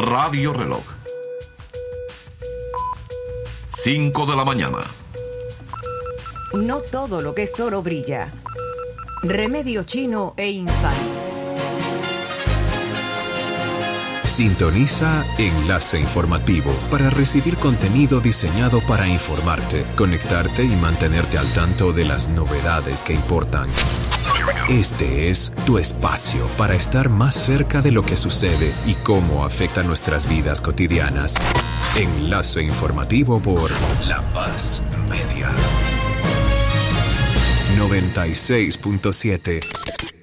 Radio Reloj. 5 de la mañana. No todo lo que es oro brilla. Remedio chino e infalible. Sintoniza Enlace Informativo para recibir contenido diseñado para informarte, conectarte y mantenerte al tanto de las novedades que importan. Este es tu espacio para estar más cerca de lo que sucede y cómo afecta nuestras vidas cotidianas. Enlace Informativo por La Paz Media. 96.7